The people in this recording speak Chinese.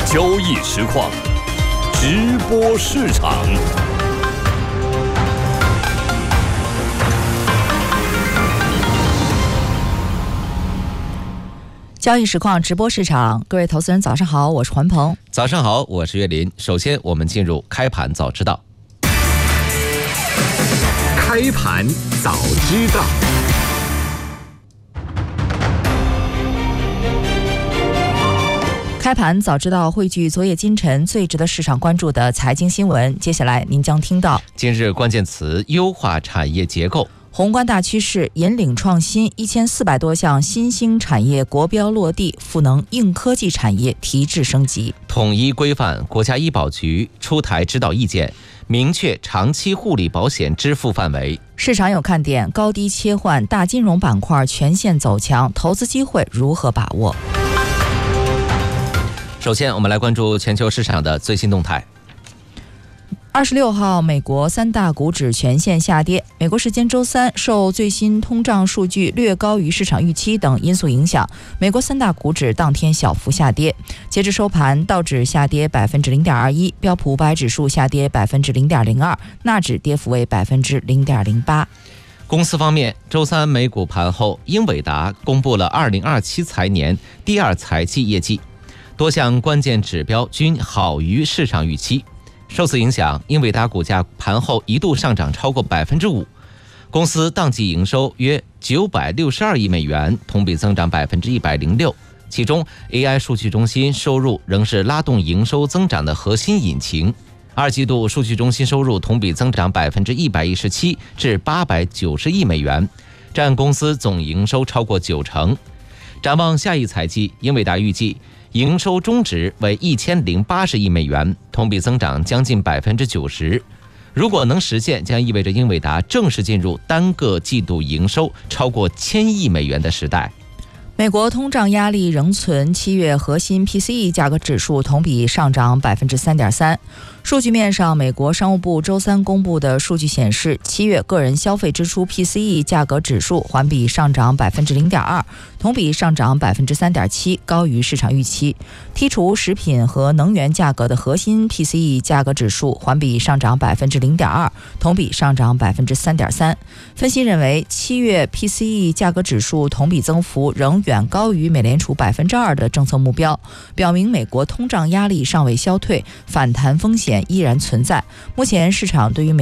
交易实况，直播市场。 交易实况直播市场，各位投资人早上好，我是环鹏。 早上好，我是岳林。首先我们进入开盘早知道。 开盘早知道。 开盘早知道汇聚昨夜今晨最值得市场关注的财经新闻，接下来您将听到： 今日关键词优化产业结构， 宏观大趋势引领创新，1400多项新兴产业国标落地，赋能硬科技产业提质升级。 统一规范，国家医保局出台指导意见，明确长期护理保险支付范围。 市场有看点，高低切换，大金融板块全线走强，投资机会如何把握？ 首先我们来关注全球市场的最新动态。 26号，美国三大股指全线下跌。美国时间周三，受最新通胀数据略高于市场预期等因素影响，美国三大股指当天小幅下跌。截至收盘，道指下跌 0.21%， 标普500指数下跌 0.02%， 纳指跌幅为 0.08%。 公司方面，周三美股盘后，英伟达公布了2027财年第二财季业绩，多项关键指标均好于市场预期。受此影响，英伟达股价盘后一度上涨超过 5%。 公司当季营收约962亿美元，同比增长 106%。 其中 AI 数据中心收入仍是拉动营收增长的核心引擎。二季度数据中心收入同比增长 117%， 至890亿美元，占公司总营收超过90%。展望下一财季，英伟达预计营收中值为1080亿美元，同比增长将近 90%。 如果能实现，将意味着英伟达正式进入单个季度营收超过1000亿美元的时代。 美国通胀压力仍存，7月核心 PCE 价格指数同比上涨 3.3%。数据面上，美国商务部周三公布的数据显示，7月个人消费支出 PCE 价格指数环比上涨 0.2%， 同比上涨 3.7%， 高于市场预期。剔除食品和能源价格的核心 PCE 价格指数环比上涨 0.2%， 同比上涨 3.3%。分析认为，7月 PCE 价格指数同比增幅仍远高于美联储 2% 的政策目标，表明美国通胀压力尚未消退，反弹风险依然存在。目前市场对于